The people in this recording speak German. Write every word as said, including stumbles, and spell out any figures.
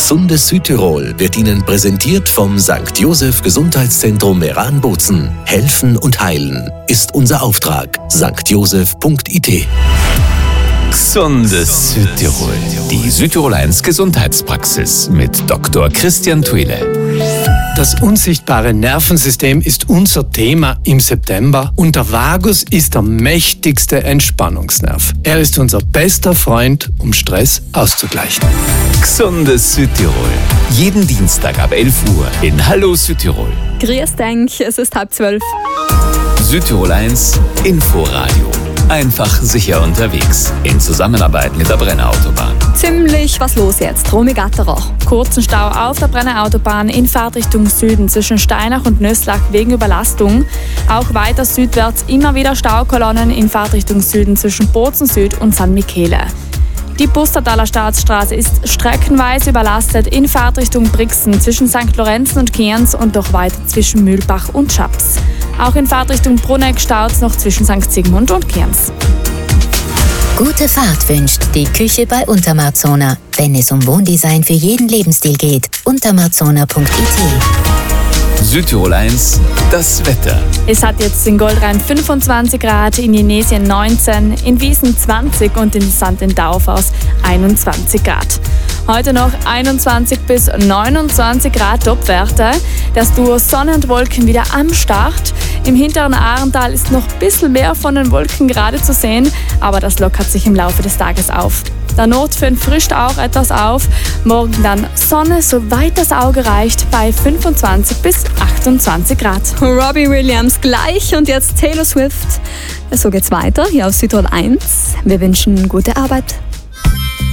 Gesundes Südtirol wird Ihnen präsentiert vom Sankt Joseph Gesundheitszentrum Meran-Bozen. Helfen und heilen ist unser Auftrag. sankt joseph punkt i t. Gesundes Südtirol. Die Südtirol eins Gesundheitspraxis mit Doktor Christian Twile. Das unsichtbare Nervensystem ist unser Thema im September und der Vagus ist der mächtigste Entspannungsnerv. Er ist unser bester Freund, um Stress auszugleichen. Gesundes Südtirol. Jeden Dienstag ab elf Uhr in Hallo Südtirol. Grüß dich, es ist halb zwölf. Südtirol eins Inforadio. Einfach sicher unterwegs. In Zusammenarbeit mit der Brenner Autobahn. Ziemlich was los jetzt, Romy Gatterach. Kurzen Stau auf der Brenner Autobahn in Fahrtrichtung Süden zwischen Steinach und Nöslach wegen Überlastung. Auch weiter südwärts immer wieder Staukolonnen in Fahrtrichtung Süden zwischen Bozen Süd und San Michele. Die Pustertaler Staatsstraße ist streckenweise überlastet in Fahrtrichtung Brixen zwischen Sankt Lorenzen und Cairns und noch weiter zwischen Mühlbach und Schaps. Auch in Fahrtrichtung Bruneck staut es noch zwischen Sankt Sigmund und Cairns. Gute Fahrt wünscht die Küche bei Untermarzona. Wenn es um Wohndesign für jeden Lebensstil geht, untermarzona punkt i t. Südtirol eins, das Wetter. Es hat jetzt in Goldrhein fünfundzwanzig Grad, in Jenesien neunzehn, in Wiesen zwanzig und in Sankt in Daufhaus einundzwanzig Grad. Heute noch einundzwanzig bis neunundzwanzig Grad Topwerte. Das Duo Sonne und Wolken wieder am Start. Im hinteren Ahrental ist noch ein bisschen mehr von den Wolken gerade zu sehen, aber das lockert sich im Laufe des Tages auf. Der Nordföhn frischt auch etwas auf. Morgen dann Sonne, soweit das Auge reicht, bei fünfundzwanzig bis achtundzwanzig Grad. Robbie Williams gleich und jetzt Taylor Swift. So geht's weiter hier auf Südtirol eins. Wir wünschen gute Arbeit.